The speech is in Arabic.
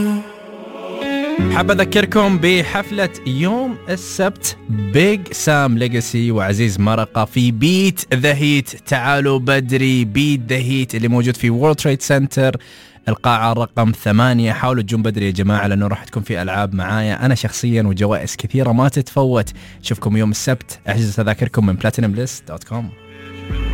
حاب أذكركم بحفلة يوم السبت بيج سام ليجاسي وعزيز مرقة في بيت ذا هيت. تعالوا بدري، بيت ذا هيت اللي موجود في وورلد تريد سنتر القاعة رقم 8. حاولوا تجون بدري يا جماعة لأنه راح تكون في ألعاب معايا أنا شخصيا وجوائز كثيرة ما تتفوت. شوفكم يوم السبت. احجزوا تذاكركم من platinumlist.com.